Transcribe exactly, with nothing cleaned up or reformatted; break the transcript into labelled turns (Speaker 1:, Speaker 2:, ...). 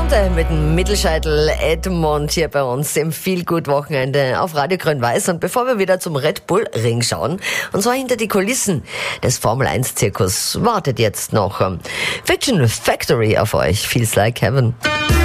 Speaker 1: Lotte mit dem Mittelscheitel Edmond hier bei uns im Feel-Good-Wochenende auf Radio Grün-Weiß. Und bevor wir wieder zum Red Bull Ring schauen, und zwar hinter die Kulissen des Formel eins Zirkus, wartet jetzt noch ähm, Fiction Factory auf euch. Feels like heaven.